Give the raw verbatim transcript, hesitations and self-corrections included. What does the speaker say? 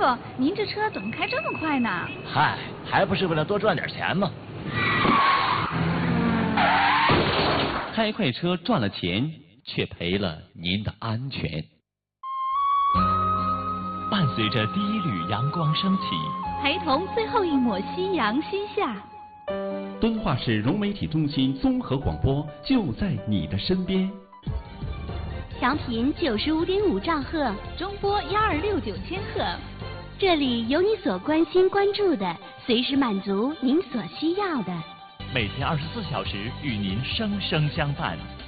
傅，您这车怎么开这么快呢？ 嗨，还不是为了多赚点钱吗？ 开快车赚了钱，却赔了您的安全。 伴随着第一缕阳光升起， 陪同最后一抹夕阳西下。 敦化市融媒体中心综合广播就在你的身边。 调频九十五点五兆赫， 中波幺二六九千赫。 这里有你所关心关注的，随时满足您所需要的。 每天二十四小时与您生生相伴。